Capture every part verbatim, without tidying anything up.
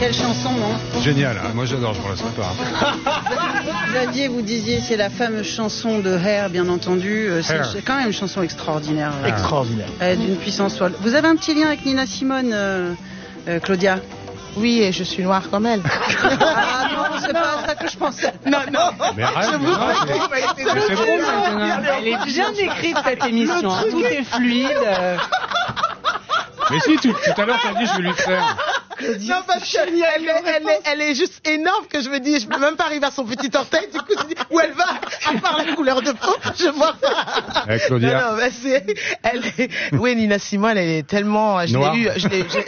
belle chanson, non? Génial, hein. Moi j'adore, je ne laisserai pas. Xavier, vous disiez, c'est la fameuse chanson de Hair, bien entendu. C'est Hair. quand même une chanson extraordinaire. Hair. Extraordinaire. Euh, D'une puissance folle. Vous avez un petit lien avec Nina Simone, euh, euh, Claudia? Oui, et je suis noire comme elle. Ah non, c'est pas ça que je pensais. Non, non. Mais arrête, Je mais vous non, mais- mais c'est bon maintenant. Elle est bien écrite cette émission, hein. Tout est fluide. euh. Mais si, tout, tout à l'heure t'as dit je vais lui faire. Non, parce qu'elle est, elle est, elle est juste énorme que je me dis, je peux même pas arriver à son petit orteil, du coup, je dis, où elle va, à part la couleur de peau, je vois pas. Avec Claudia. Non, non, mais c'est, elle est, oui, Nina Simone, elle est tellement, je Noire. l'ai eu, je l'ai, je, je l'ai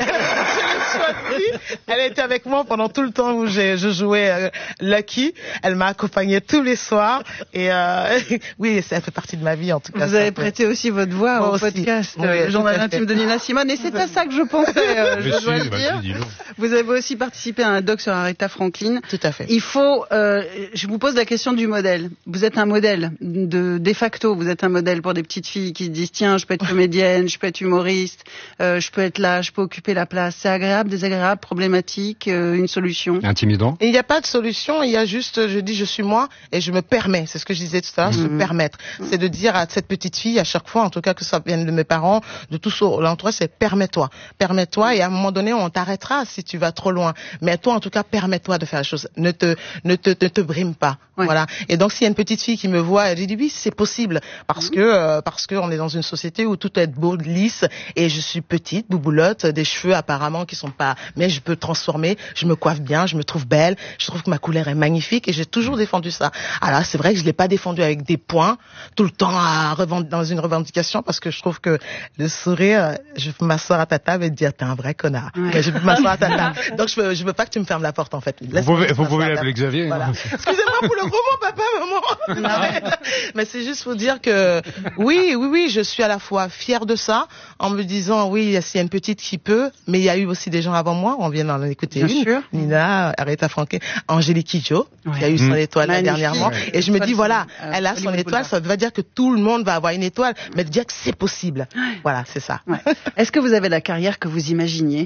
choisie. Elle était avec moi pendant tout le temps où j'ai, je jouais euh, Lucky. Elle m'a accompagnée tous les soirs et euh, oui, ça fait partie de ma vie en tout cas. Vous ça avez fait- prêté aussi votre voix Moi au aussi. podcast Oui, euh, tout Journal à intime fait. de Nina Simone, et c'est à ça que je pensais, euh, Mais je si, dois le vas-y, dire. dis-le. Vous avez aussi participé à un doc sur Aretha Franklin. Tout à fait. Il faut, euh, je vous pose la question du modèle. Vous êtes un modèle de de facto. Vous êtes un modèle pour des petites filles qui se disent tiens, je peux être comédienne, je peux être humoriste, euh, je peux être là, je peux occuper la place. C'est agréable, désagréable, problématique, euh, une solution. Intimidant. Et il n'y a pas de solution, il y a juste, je dis je suis moi et je me permets, c'est ce que je disais tout à l'heure, se Mhm. permettre. C'est de dire à cette petite fille, à chaque fois, en tout cas que ça vienne de mes parents, de tout l'entourage, c'est permets-toi. Permets-toi et à un moment donné, on t'arrêtera si tu vas trop loin. Mais toi, en tout cas, permets-toi de faire la chose. Ne te, ne te, ne te brime pas. Ouais. Voilà. Et donc, s'il y a une petite fille qui me voit, elle dit oui, c'est possible. Parce que, euh, parce que on est dans une société où tout doit être beau, lisse, et je suis petite, bouboulotte, des cheveux apparemment qui sont pas, mais je peux transformer, je me coiffe bien, je me trouve belle, je trouve que ma couleur est magnifique et j'ai toujours défendu ça. Alors, c'est vrai que je l'ai pas défendu avec des points, tout le temps à revend... dans une revendication, parce que je trouve que le sourire, je peux m'asseoir à ta table et te dire, t'es un vrai connard. Ouais. Mais je peux m'asseoir à ta table. Donc, je veux, je veux pas que tu me fermes la porte, en fait. Vous Laisse-moi pouvez, juste vous m'asseoir pouvez à ta l'appeler table. Xavier. Voilà. hein. Excusez-moi pour le gros mot, papa, maman. Non, mais c'est juste pour dire que oui, oui, oui, je suis à la fois fière de ça, en me disant oui, s'il y a une petite qui peut, mais il y a eu aussi des gens avant moi. On vient d'en écouter Bien une. sûr. Nina, Aretha Franklin, Angélique Kidjo, Ouais. qui a eu son Mmh. étoile là, Magnifique. dernièrement. Ouais. Et je me dis Étoile, voilà, euh, elle a son Hollywood étoile, Boulevard. ça veut pas dire que tout le monde va avoir une étoile, mais de dire que c'est possible. Voilà, c'est ça. Ouais. Est-ce que vous avez la carrière que vous imaginiez?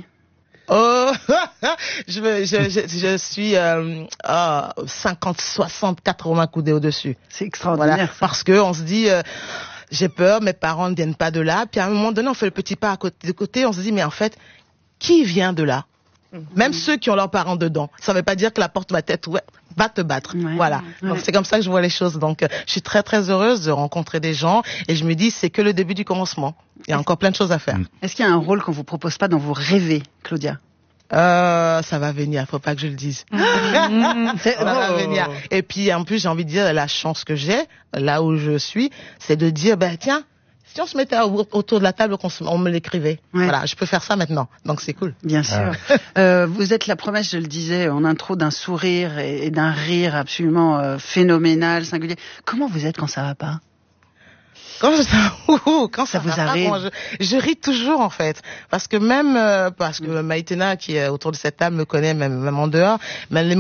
Oh, je, me- je, je, je suis euh, euh, cinquante, soixante, quatre-vingts coudées au-dessus. C'est extraordinaire. Voilà, ça. parce que on se dit, euh, j'ai peur, mes parents ne viennent pas de là. Puis à un moment donné, on fait le petit pas à côté, de côté, on se dit, mais en fait, qui vient de là? Même ceux qui ont leurs parents dedans. Ça ne veut pas dire que la porte va être ouverte, va te battre. Ouais. Voilà. Ouais. Donc c'est comme ça que je vois les choses. Donc euh, je suis très très heureuse de rencontrer des gens et je me dis, c'est que le début du commencement. Il y a encore plein de choses à faire. Mm. Est-ce qu'il y a un rôle qu'on vous propose pas dont vous rêvez, Claudia? Euh, ça va venir, faut pas que je le dise. C'est- Ça va oh. venir. Et puis en plus, j'ai envie de dire la chance que j'ai là où je suis, c'est de dire ben tiens, si on se mettait au- autour de la table, qu'on se- on me l'écrivait. Ouais. Voilà, je peux faire ça maintenant. Donc c'est cool. Bien sûr. Euh, vous êtes la promesse, je le disais en intro, d'un sourire et, et d'un rire absolument euh, phénoménal, singulier. Comment vous êtes quand ça va pas? Quand je, ouh, quand ça, Ça vous va pas, arrive? quand je, je ris toujours en fait, parce que même euh, parce que Maïtena qui est autour de cette table me connaît même, même en dehors, même les